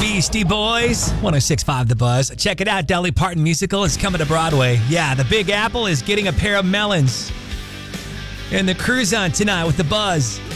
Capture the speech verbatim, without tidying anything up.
Beastie Boys. one oh six point five The Buzz. Check it out, Dolly Parton musical is coming to Broadway. Yeah, the Big Apple is getting a pair of melons. And the Cruise On tonight with The Buzz.